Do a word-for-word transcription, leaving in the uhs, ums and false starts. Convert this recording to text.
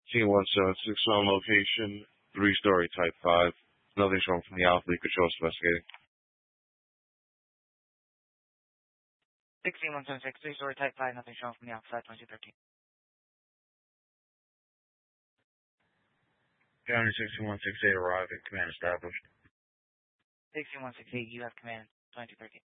Team one seven six on location, three-story Type five. Nothing shown from the Alpha. You could show us investigating. sixteen one seven six, three-story Type five, nothing shown from the outside, twenty-two thirteen. County sixteen one six eight arriving, command established. sixteen one six eight, you have command, twenty-two thirteen.